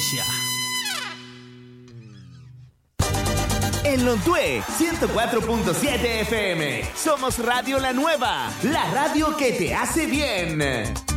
Provincia. En Lontué, 104.7 FM. Somos Radio La Nueva, la radio que te hace bien.